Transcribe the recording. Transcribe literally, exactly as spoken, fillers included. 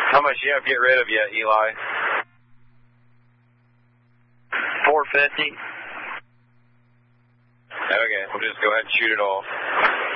How much do you have to get rid of yet, Eli? four fifty. Okay, we'll just go ahead and shoot it off.